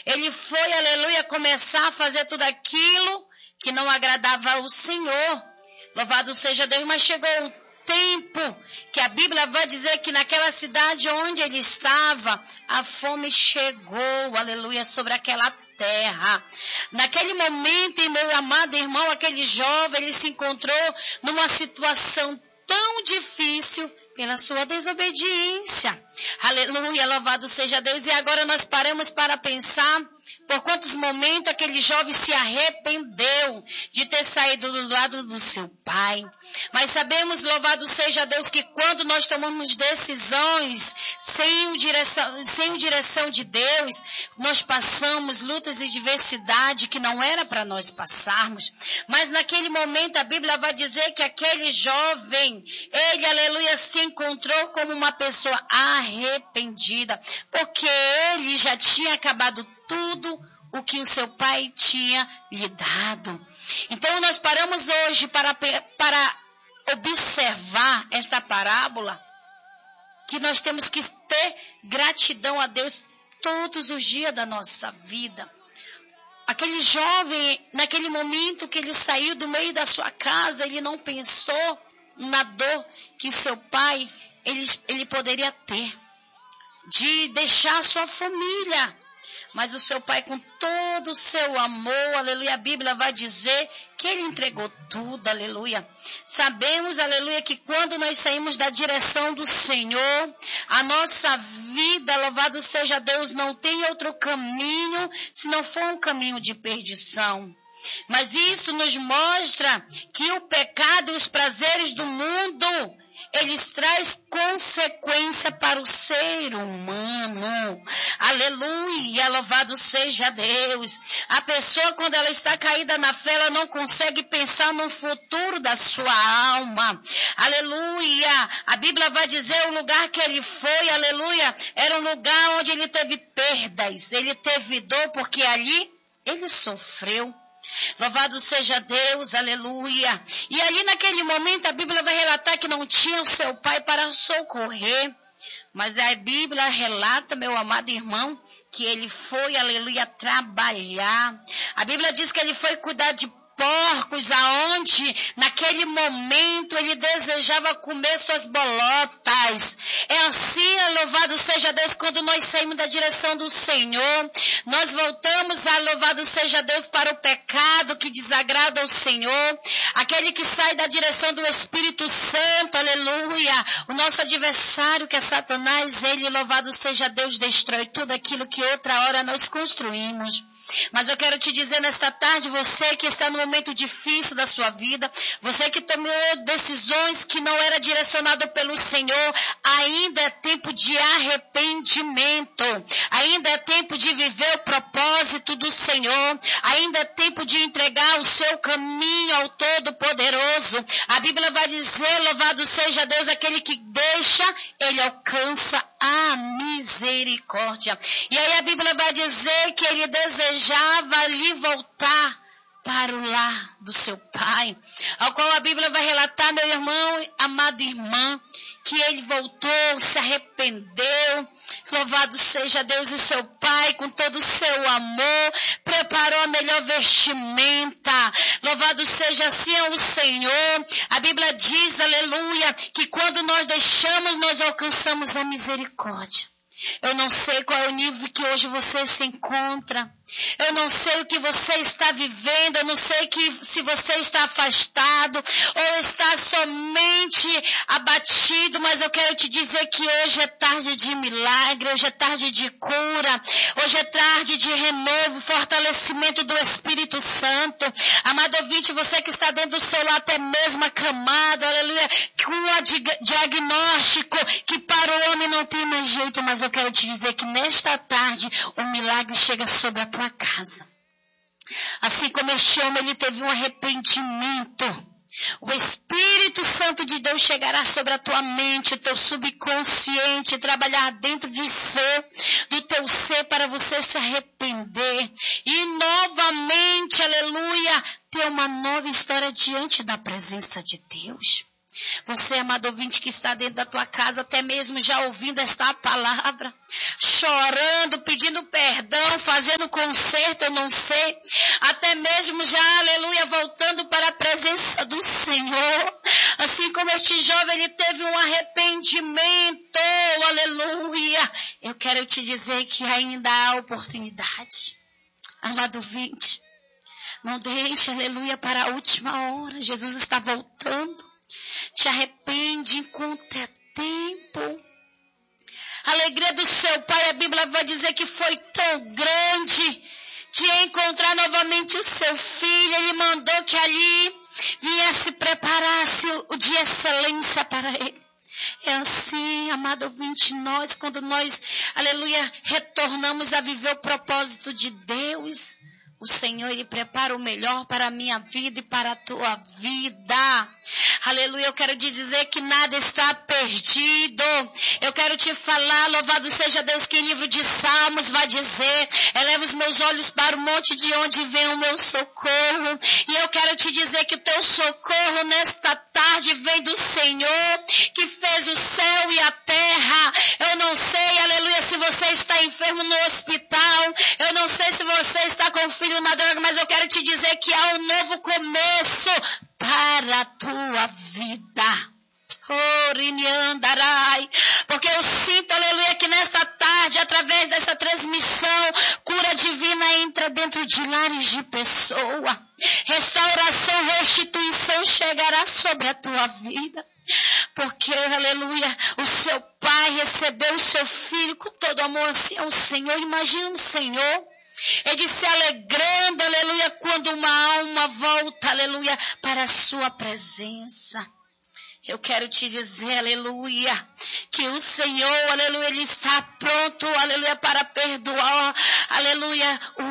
Ele foi, aleluia, começar a fazer tudo aquilo que não agradava ao Senhor. Louvado seja Deus, mas chegou o tempo que a Bíblia vai dizer que naquela cidade onde ele estava, a fome chegou, aleluia, sobre aquela terra. Naquele momento, meu amado irmão, aquele jovem, ele se encontrou numa situação tão difícil pela sua desobediência. Aleluia, louvado seja Deus. E agora nós paramos para pensar por quantos momentos aquele jovem se arrependeu de ter saído do lado do seu pai. Mas sabemos, louvado seja Deus, que quando nós tomamos decisões sem direção de Deus, nós passamos lutas e diversidade que não era para nós passarmos. Mas naquele momento a Bíblia vai dizer que aquele jovem, ele, aleluia, se encontrou como uma pessoa arrependida, porque ele já tinha acabado tudo o que o seu pai tinha lhe dado. Então nós paramos hoje para observar esta parábola, que nós temos que ter gratidão a Deus todos os dias da nossa vida. Aquele jovem, naquele momento que ele saiu do meio da sua casa, ele não pensou na dor que seu pai ele poderia ter de deixar sua família. Mas o seu pai, com todo o seu amor, aleluia, a Bíblia vai dizer que ele entregou tudo, aleluia. Sabemos, aleluia, que quando nós saímos da direção do Senhor, a nossa vida, louvado seja Deus, não tem outro caminho, se não for um caminho de perdição. Mas isso nos mostra que o pecado e os prazeres do mundo, eles trazem consequência para o ser humano. Aleluia, louvado seja Deus. A pessoa, quando ela está caída na fé, ela não consegue pensar no futuro da sua alma. Aleluia. A Bíblia vai dizer o lugar que ele foi, aleluia, era um lugar onde ele teve perdas, ele teve dor, porque ali ele sofreu. Louvado seja Deus, aleluia. E ali naquele momento a Bíblia vai relatar que não tinha o seu pai para socorrer. Mas a Bíblia relata, meu amado irmão, que ele foi, aleluia, trabalhar. A Bíblia diz que ele foi cuidar de porcos, aonde naquele momento ele desejava comer suas bolotas. É assim, louvado seja Deus, quando nós saímos da direção do Senhor, nós voltamos a louvado seja Deus para o pecado que desagrada ao Senhor, aquele que sai da direção do Espírito Santo, aleluia. O nosso adversário, que é Satanás, ele, louvado seja Deus, destrói tudo aquilo que outra hora nós construímos. Mas eu quero te dizer nesta tarde, você que está no momento difícil da sua vida, você que tomou decisões que não era direcionado pelo Senhor, ainda é tempo de arrependimento, ainda é tempo de viver o propósito do Senhor, ainda é tempo de entregar o seu caminho ao Todo-Poderoso. A Bíblia vai dizer, louvado seja Deus, aquele que deixa, ele alcança a misericórdia. E aí a Bíblia vai dizer que ele desejava ali voltar para o lar do seu pai, ao qual a Bíblia vai relatar, meu irmão, amada irmã, que ele voltou, se arrependeu. Louvado seja Deus, e seu pai, com todo o seu amor, preparou a melhor vestimenta. Louvado seja assim o Senhor. A Bíblia diz, aleluia, que quando nós deixamos, nós alcançamos a misericórdia. Eu não sei qual é o nível que hoje você se encontra. Eu não sei o que você está vivendo. Eu não sei se você está afastado ou está somente abatido. Mas eu quero te dizer que hoje é tarde de milagre. Hoje é tarde de cura. Hoje é tarde de renovo, fortalecimento do Espírito Santo. Amado ouvinte, você que está dentro do seu lar até mesmo acamado, aleluia, com um diagnóstico que para o homem não tem mais jeito, mas eu quero te dizer que nesta tarde o milagre chega sobre a tua casa. Assim como este homem, ele teve um arrependimento, o Espírito Santo de Deus chegará sobre a tua mente, teu subconsciente, trabalhar dentro de você, do teu ser, para você se arrepender e novamente, aleluia, ter uma nova história diante da presença de Deus. Você, amado ouvinte, que está dentro da tua casa, até mesmo já ouvindo esta palavra, chorando, pedindo perdão, fazendo conserto, eu não sei, até mesmo já, aleluia, voltando para a presença do Senhor, assim como este jovem, ele teve um arrependimento, aleluia, eu quero te dizer que ainda há oportunidade, amado ouvinte, não deixe, aleluia, para a última hora, Jesus está voltando. Te arrepende enquanto é tempo. A alegria do seu pai, a Bíblia vai dizer que foi tão grande de encontrar novamente o seu filho. Ele mandou que ali viesse preparar-se o de excelência para ele. É assim, amado ouvinte, quando nós, aleluia, retornamos a viver o propósito de Deus, o Senhor, Ele prepara o melhor para a minha vida e para a tua vida. Aleluia, eu quero te dizer que nada está perdido. Eu quero te falar, louvado seja Deus, que em livro de Salmos vai dizer, eleva os meus olhos para o monte de onde vem o meu socorro. E eu quero te dizer que o teu socorro nesta tarde vem do Senhor, que fez o céu e a terra. Eu não sei, aleluia, se você está enfermo no hospital. Eu não sei se você está com filho na droga, mas eu quero te dizer que há um novo começo para a tua vida. Porque eu sinto, aleluia, que nesta tarde, através dessa transmissão, cura divina entra dentro de lares de pessoa. Restauração, restituição chegará sobre a tua vida. Porque, aleluia, o seu pai recebeu o seu filho com todo amor assim ao Senhor. Imagina o Senhor, ele se alegrando, aleluia, quando uma alma volta, aleluia, para a sua presença. Eu quero te dizer, aleluia, que o Senhor, aleluia, Ele está pronto, aleluia, para perdoar, aleluia, o